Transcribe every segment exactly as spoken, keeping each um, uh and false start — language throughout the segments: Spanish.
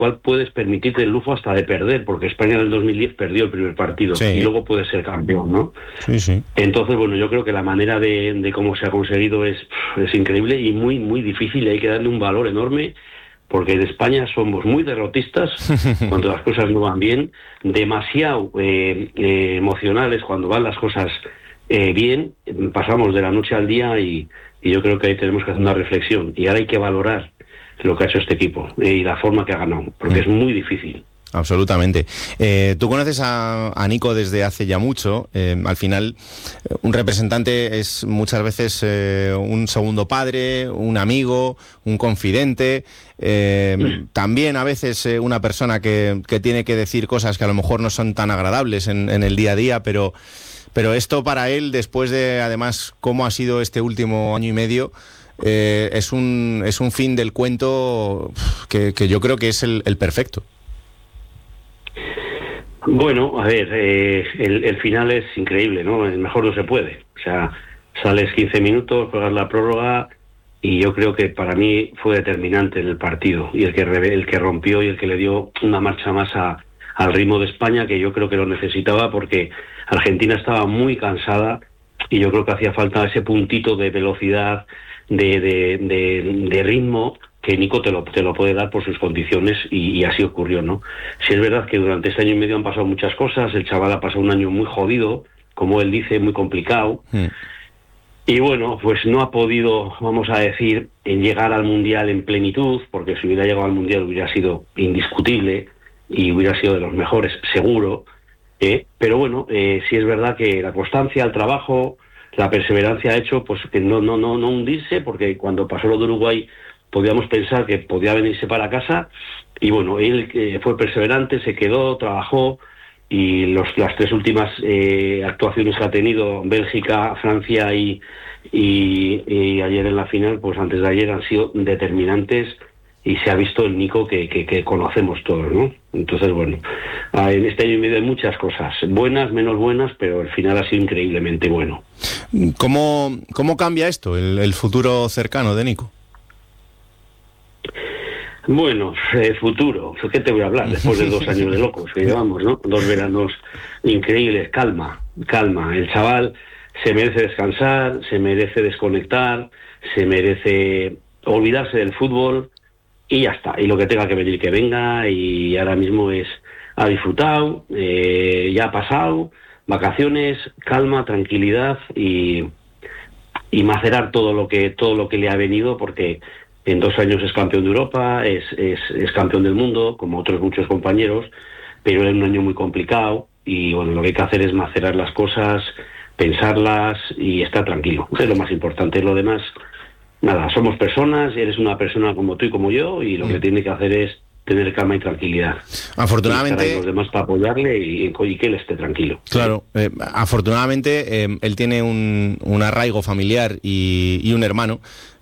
cual puedes permitirte el lujo hasta de perder, porque España en el dos mil diez perdió el primer partido, sí. y luego puedes ser campeón, ¿no? Sí, sí. Entonces, bueno, yo creo que la manera de, de cómo se ha conseguido es, es increíble y muy, muy difícil, y hay que darle un valor enorme, porque en España somos muy derrotistas cuando las cosas no van bien, demasiado eh, eh, emocionales cuando van las cosas eh, bien, pasamos de la noche al día, y, y yo creo que ahí tenemos que hacer una reflexión, y ahora hay que valorar lo que ha hecho este equipo eh, y la forma que ha ganado, porque mm. es muy difícil. Absolutamente. Eh, tú conoces a, a Nico desde hace ya mucho. Eh, al final, un representante es muchas veces eh, un segundo padre, un amigo, un confidente. Eh, mm. También a veces eh, una persona que, que tiene que decir cosas que a lo mejor no son tan agradables en, en el día a día, pero, pero esto para él, después de además cómo ha sido este último año y medio, eh, es un es un fin del cuento que, que yo creo que es el, el perfecto. Bueno, a ver, eh, el, el final es increíble, ¿no? Mejor no se puede. O sea, sales quince minutos, juegas la prórroga, y yo creo que para mí fue determinante en el partido, y el que el que rompió y el que le dio una marcha más a, al ritmo de España, que yo creo que lo necesitaba, porque Argentina estaba muy cansada, y yo creo que hacía falta ese puntito de velocidad, de, de, de, de ritmo, que Nico te lo, te lo puede dar por sus condiciones, y, y así ocurrió, ¿no? Si es verdad que durante este año y medio han pasado muchas cosas, el chaval ha pasado un año muy jodido, como él dice, muy complicado, mm. y bueno, pues no ha podido, vamos a decir, en llegar al Mundial en plenitud, porque si hubiera llegado al Mundial hubiera sido indiscutible, y hubiera sido de los mejores, seguro, eh, pero bueno, eh, sí es verdad que la constancia, el trabajo, la perseverancia ha hecho pues que no, no, no, no hundirse, porque cuando pasó lo de Uruguay podíamos pensar que podía venirse para casa, y bueno, él eh, fue perseverante, se quedó, trabajó, y los, las tres últimas eh, actuaciones que ha tenido, Bélgica, Francia y, y, y ayer en la final, pues antes de ayer, han sido determinantes, y se ha visto el Nico que, que, que conocemos todos, ¿no? Entonces, bueno, en este año y medio hay muchas cosas, buenas, menos buenas, pero el final ha sido increíblemente bueno. ¿Cómo, cómo cambia esto, el, el futuro cercano de Nico? Bueno, eh, futuro, ¿qué te voy a hablar? Después de dos años de locos que llevamos, ¿no? Dos veranos increíbles, calma, calma. El chaval se merece descansar, se merece desconectar, se merece olvidarse del fútbol, y ya está. Y lo que tenga que venir, que venga, y ahora mismo es, ha disfrutado, eh, ya ha pasado, vacaciones, calma, tranquilidad, y, y macerar todo lo que, todo lo que le ha venido, porque en dos años es campeón de Europa, es, es, es campeón del mundo, como otros muchos compañeros, pero es un año muy complicado, y bueno, lo que hay que hacer es macerar las cosas, pensarlas y estar tranquilo. Es lo más importante. Lo demás, nada, somos personas, eres una persona como tú y como yo, y lo que tiene que hacer es tener calma y tranquilidad. Afortunadamente, y estar ahí los demás para apoyarle, y, y que él esté tranquilo. Claro, eh, afortunadamente eh, él tiene un, un arraigo familiar y, y un hermano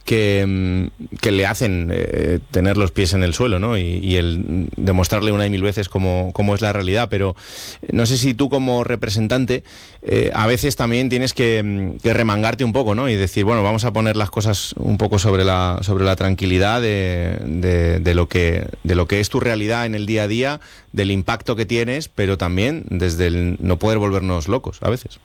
que, que le hacen eh, tener los pies en el suelo, ¿no? Y, y el demostrarle una y mil veces cómo, cómo es la realidad. Pero no sé si tú, como representante, eh, a veces también tienes que, que remangarte un poco, ¿no? Y decir, bueno, vamos a poner las cosas un poco sobre la, sobre la tranquilidad de, de, de, lo que, de lo que es tu realidad en el día a día, del impacto que tienes, pero también desde el no poder volvernos locos a veces.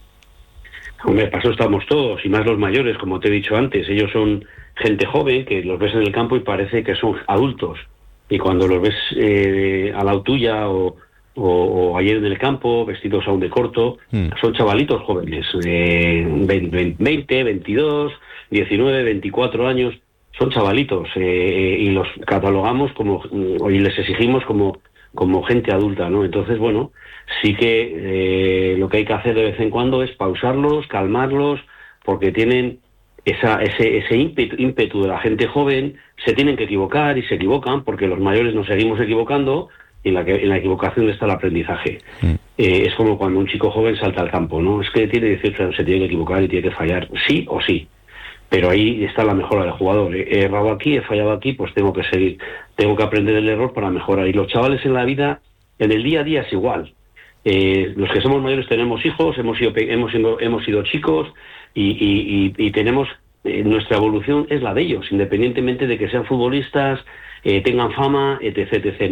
Hombre, para eso estamos todos, y más los mayores, como te he dicho antes. Ellos son gente joven, que los ves en el campo y parece que son adultos. Y cuando los ves eh, al lado tuya o, o, o ayer en el campo, vestidos aún de corto, mm. son chavalitos jóvenes, eh, veinte, veintidós, diecinueve, veinticuatro años, son chavalitos, eh, y los catalogamos como, y les exigimos como, como gente adulta, ¿no? Entonces, bueno, sí que eh, lo que hay que hacer de vez en cuando es pausarlos, calmarlos, porque tienen esa, ese, ese ímpetu, ímpetu de la gente joven, se tienen que equivocar y se equivocan, porque los mayores nos seguimos equivocando, y en la, que, en la equivocación está el aprendizaje. Mm. Eh, es como cuando un chico joven salta al campo, ¿no? Es que tiene dieciocho años, se tiene que equivocar y tiene que fallar, sí o sí. Pero ahí está la mejora del jugador. He errado aquí, he fallado aquí, pues tengo que seguir, tengo que aprender el error para mejorar. Y los chavales en la vida, en el día a día es igual. Eh, los que somos mayores tenemos hijos, hemos sido hemos sido, hemos sido chicos, y, y, y, y tenemos eh, nuestra evolución es la de ellos, independientemente de que sean futbolistas, eh, tengan fama, etc, etcétera.